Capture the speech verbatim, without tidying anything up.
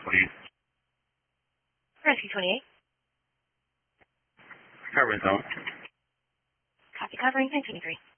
please. Rescue twenty-eight. Cover zone. Copy covering nine twenty-three.